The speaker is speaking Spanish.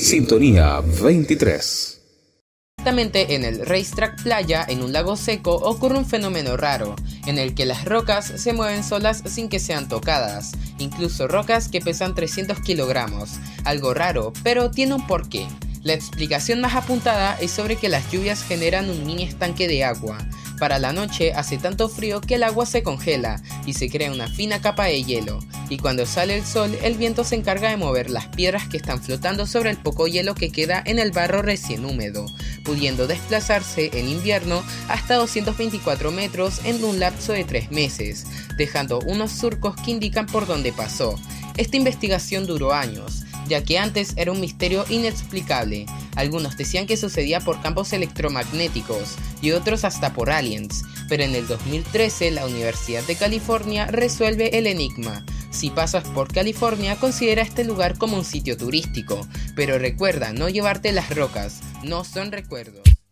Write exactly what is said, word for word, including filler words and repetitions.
Sintonía veintitrés. Exactamente en el Racetrack Playa, en un lago seco, ocurre un fenómeno raro, en el que las rocas se mueven solas sin que sean tocadas, incluso rocas que pesan trescientos kilogramos, algo raro, pero tiene un porqué. La explicación más apuntada es sobre que las lluvias generan un mini estanque de agua. Para la noche hace tanto frío que el agua se congela y se crea una fina capa de hielo, y cuando sale el sol el viento se encarga de mover las piedras que están flotando sobre el poco hielo que queda en el barro recién húmedo, pudiendo desplazarse en invierno hasta doscientos veinticuatro metros en un lapso de tres meses, dejando unos surcos que indican por dónde pasó. Esta investigación duró años, ya que antes era un misterio inexplicable. Algunos decían que sucedía por campos electromagnéticos y otros hasta por aliens, pero en el dos mil trece la Universidad de California resuelve el enigma. Si pasas por California, considera este lugar como un sitio turístico, pero recuerda no llevarte las rocas, no son recuerdos.